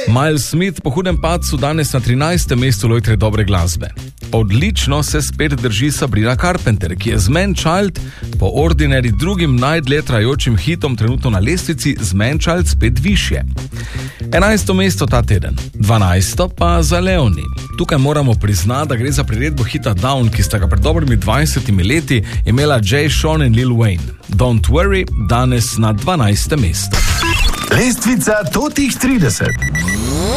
Miles Smith po hudem padcu danes na 13. mestu lojtre dobre glasbe. Odlično se spet drži Sabrina Carpenter, ki je z Man Child po Ordinary drugim najdlje trajajočim hitom trenutno na lestvici, z Man Child spet višje. 11. mesto ta teden, 12. pa za Leoni. Tukaj moramo priznati, da gre za priredbo hita Down, ki sta ga pred dobrimi 20 leti imela Jay Sean in Lil Wayne. Don't Worry danes na 12. mestu. Lestvica totih 30.